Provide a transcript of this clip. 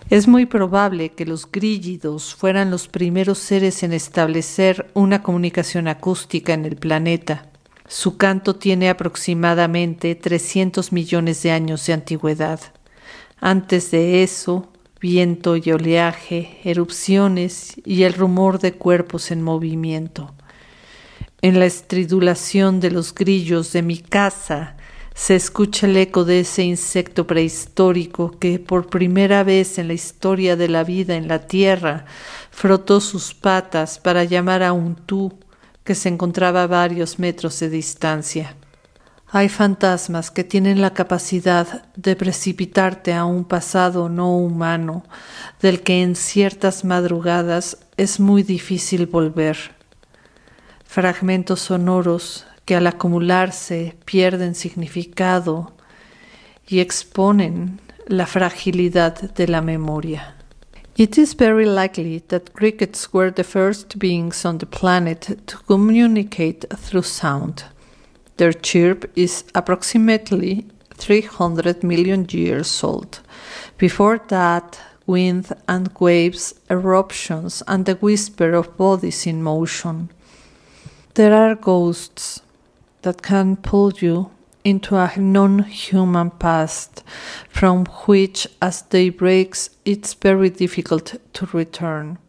Es muy probable que los grígidos fueran los primeros seres en establecer una comunicación acústica en el planeta. Su canto tiene aproximadamente 300 millones de años de antigüedad. Antes de eso, viento y oleaje, erupciones y el rumor de cuerpos en movimiento. En la estridulación de los grillos de mi casa se escucha el eco de ese insecto prehistórico que por primera vez en la historia de la vida en la Tierra frotó sus patas para llamar a un tú que se encontraba a varios metros de distancia. Hay fantasmas que tienen la capacidad de precipitarte a un pasado no humano, del que en ciertas madrugadas es muy difícil volver. Fragmentos sonoros que al acumularse pierden significado y exponen la fragilidad de la memoria. It is very likely that crickets were the first beings on the planet to communicate through sound. Their chirp is approximately 300 million years old. Before that, wind and waves, eruptions, and the whisper of bodies in motion. There are ghosts that can pull you into a non-human past from which, as day breaks, it's very difficult to return.